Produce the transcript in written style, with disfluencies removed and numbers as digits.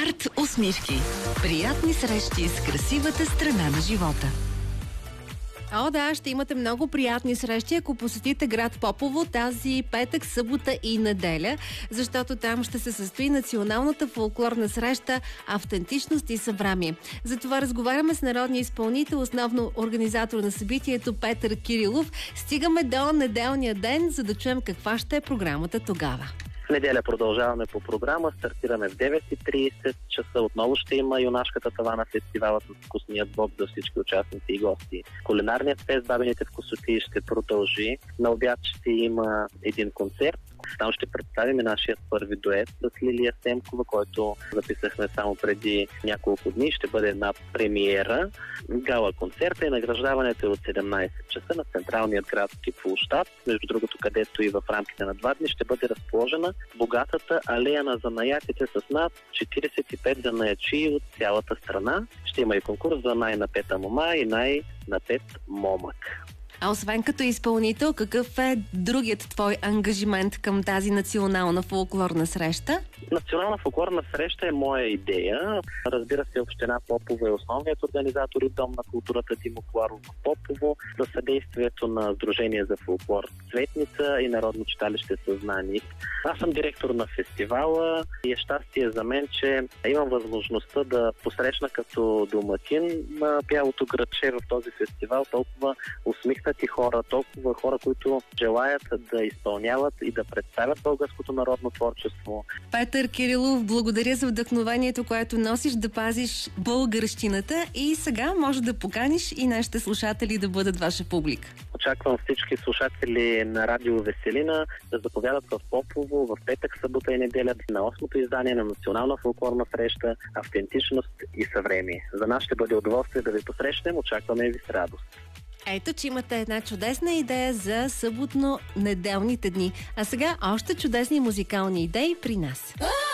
Арт-усмивки. Приятни срещи с красивата страна на живота. О, да, ще имате много приятни срещи, ако посетите град Попово тази петък, събота и неделя, защото там ще се състои националната фолклорна среща "Автентичност и съвремие". За това разговаряме с народния изпълнител, основно организатор на събитието Петър Кирилов. Стигаме до неделния ден, за да чуем каква ще е програмата тогава. В неделя продължаваме по програма, стартираме в 9:30 часа. Отново ще има юнашката тавана фестивалът с вкусният боб за всички участници и гости. Кулинарният фест "Бабините вкусоти" ще продължи. На обяд ще има един концерт. Там ще представим нашия първи дует с Лилия Семкова, който записахме само преди няколко дни. Ще бъде една премиера. Гала концерта и награждаването е от 17 часа на централният градски площад, между другото, където и в рамките на 2 дни ще бъде разположена богатата алея на занаятите с над 45 занаячии от цялата страна. Ще има и конкурс за най-напета мома и най-напет момък. А освен като изпълнител, какъв е другият твой ангажимент към тази национална фолклорна среща? Национална фолклорна среща е моя идея. Разбира се, община Попово е основният организатор и Дом на културата Димо Коларов в Попово, за съдействието на Сдружение за фолклор Цветница и Народно читалище Съзнание. Аз съм директор на фестивала и е щастие за мен, че имам възможността да посрещна като домакин на бялото градче в този фестивал толкова усмихнати хора, толкова хора, които желаят да изпълняват и да представят българското народно творчество. Петър Кирилов, благодаря за вдъхновението, което носиш да пазиш българщината, и сега може да поканиш и нашите слушатели да бъдат ваша публика. Очаквам всички слушатели на Радио Веселина да заповядат в Попово в петък, събота и неделя на 8-то издание на национална фолклорна среща "Автентичност и съвремие". За нас ще бъде удоволствие да ви посрещнем. Очакваме ви с радост. Ето, че имате една чудесна идея за съботно-неделните дни. А сега още чудесни музикални идеи при нас.